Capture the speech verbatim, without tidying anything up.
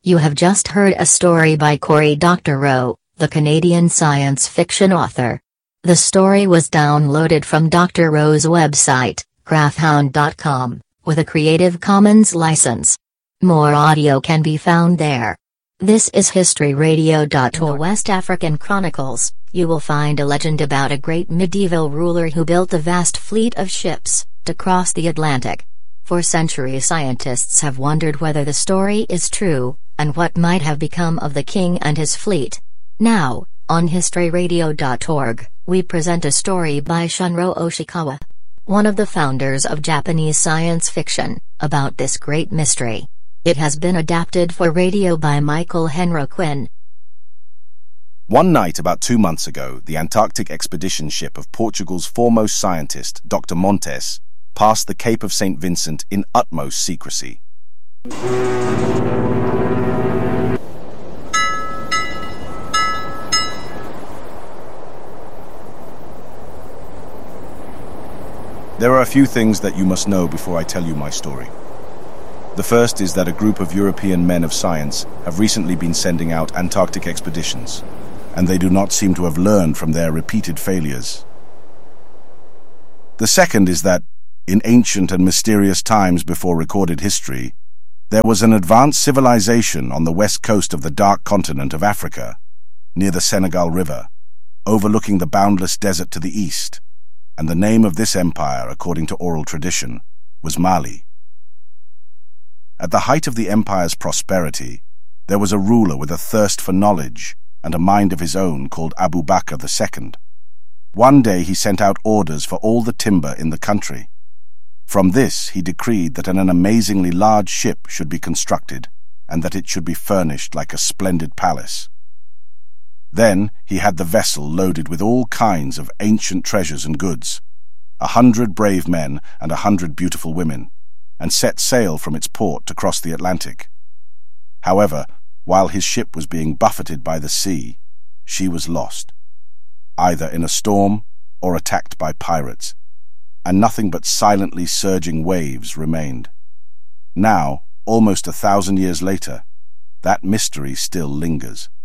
You have just heard a story by Cory Doctorow, the Canadian science fiction author. The story was downloaded from Doctorow's website, graphound dot com, with a Creative Commons license. More audio can be found there. This is history radio dot org. In the West African Chronicles, you will find a legend about a great medieval ruler who built a vast fleet of ships to cross the Atlantic. For centuries, scientists have wondered whether the story is true, and what might have become of the king and his fleet. Now, on history radio dot org, we present a story by Shunro Oshikawa, one of the founders of Japanese science fiction, about this great mystery. It has been adapted for radio by Michael Henry. One night about two months ago, the Antarctic expedition ship of Portugal's foremost scientist, Doctor Montes, passed the Cape of Saint Vincent in utmost secrecy. There are a few things that you must know before I tell you my story. The first is that a group of European men of science have recently been sending out Antarctic expeditions, and they do not seem to have learned from their repeated failures. The second is that, in ancient and mysterious times before recorded history, there was an advanced civilization on the west coast of the dark continent of Africa, near the Senegal River, overlooking the boundless desert to the east, and the name of this empire, according to oral tradition, was Mali. At the height of the empire's prosperity, there was a ruler with a thirst for knowledge and a mind of his own called Abu Bakr the Second. One day he sent out orders for all the timber in the country. From this he decreed that an amazingly large ship should be constructed, and that it should be furnished like a splendid palace. Then he had the vessel loaded with all kinds of ancient treasures and goods, a hundred brave men and a hundred beautiful women, and set sail from its port to cross the Atlantic. However, while his ship was being buffeted by the sea, she was lost, either in a storm or attacked by pirates, and nothing but silently surging waves remained. Now, almost a thousand years later, that mystery still lingers.